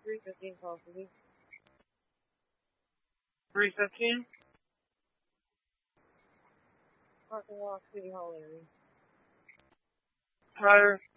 315 call for me. 315? Parking lot, City Hall area. Ryder,